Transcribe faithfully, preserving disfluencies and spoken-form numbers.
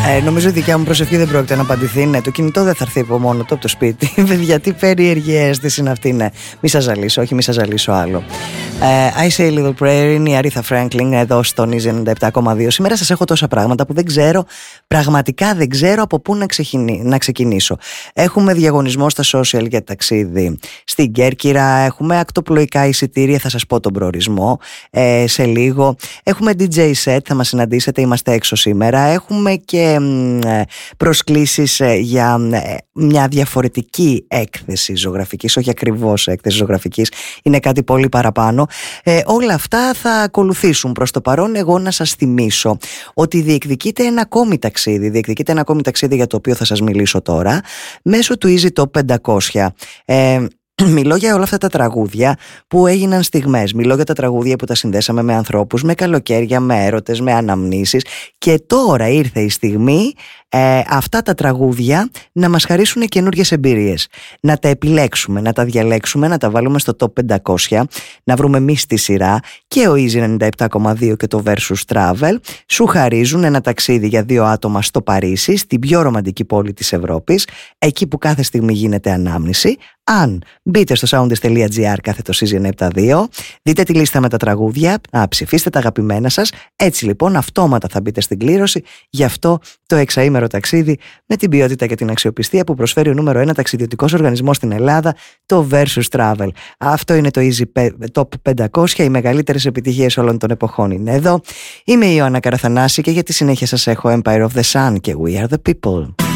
Ε, νομίζω η δικιά μου προσευχή δεν πρόκειται να απαντηθεί. Ναι, το κινητό δεν θα έρθει από μόνο του από το σπίτι. Γιατί περίεργη αίσθηση είναι αυτή. Ναι, μη σας ζαλίσω, όχι μη σας ζαλίσω άλλο. ε, I say a little prayer είναι η Aretha Franklin εδώ στον Easy ενενήντα επτά κόμμα δύο. Σήμερα σας έχω τόσα πράγματα που δεν ξέρω, πραγματικά δεν ξέρω από πού να, ξεκινη, να ξεκινήσω. Έχουμε διαγωνισμό στα social για ταξίδι στην Κέρκυρα. Έχουμε ακτοπλοϊκά εισιτήρια, θα σας πω τον προορισμό ε, σε λίγο. Έχουμε ντι τζέι set, θα μας συναντήσετε, είμαστε έξω σήμερα. Έχουμε και προσκλήσεις για μια διαφορετική έκθεση ζωγραφικής, όχι ακριβώς έκθεση ζωγραφικής, είναι κάτι πολύ παραπάνω. Ε, όλα αυτά θα ακολουθήσουν. Προς το παρόν, εγώ να σας θυμίσω ότι διεκδικείται ένα ακόμη ταξίδι, διεκδικείται ένα ακόμη ταξίδι για το οποίο θα σας μιλήσω τώρα, μέσω του Easy Top πεντακόσια. Ε, Μιλώ για όλα αυτά τα τραγούδια που έγιναν στιγμές. Μιλώ για τα τραγούδια που τα συνδέσαμε με ανθρώπους, με καλοκαίρια, με έρωτες, με αναμνήσεις. Και τώρα ήρθε η στιγμή ε, αυτά τα τραγούδια να μας χαρίσουν καινούργιες εμπειρίες. Να τα επιλέξουμε, να τα διαλέξουμε, να τα βάλουμε στο Top πεντακόσια, να βρούμε εμείς τη σειρά. Και ο Easy ενενήντα επτά κόμμα δύο και το Versus Travel σου χαρίζουν ένα ταξίδι για δύο άτομα στο Παρίσι, στην πιο ρομαντική πόλη της Ευρώπης, εκεί που κάθε στιγμή γίνεται ανάμνηση. Αν μπείτε στο soundist.gr κάθετος Easy εννιακόσια εβδομήντα δύο, δείτε τη λίστα με τα τραγούδια, α, ψηφίστε τα αγαπημένα σας. Έτσι λοιπόν αυτόματα θα μπείτε στην κλήρωση για αυτό το εξαήμερο ταξίδι με την ποιότητα και την αξιοπιστία που προσφέρει ο νούμερο ένα ταξιδιωτικός οργανισμός στην Ελλάδα, το Versus Travel. Αυτό είναι το Easy Top πεντακόσια, οι μεγαλύτερες επιτυχίες όλων των εποχών είναι εδώ. Είμαι η Ιωάννα Καραθανάση και για τη συνέχεια σας έχω Empire of the Sun και We Are the People.